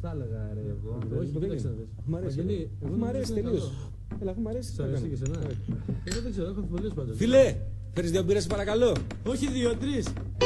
τα έλεγα ρε εγώ. Όχι, δεν κοίταξε να είναι. δεις. Μ' αρέσει. Βαγγέλη, εγώ Μ' αρέσει νομίζω είναι τελείως. καλό. Έλα, αφού μ' αρέσει. Σ' θα αρέσει κάνω. και εσένα. Εγώ δεν ξέρω, έχω αμφιβολίες πάντως. Φίλε, φέρεις δύο μπύρες παρακαλώ. Όχι 2-3.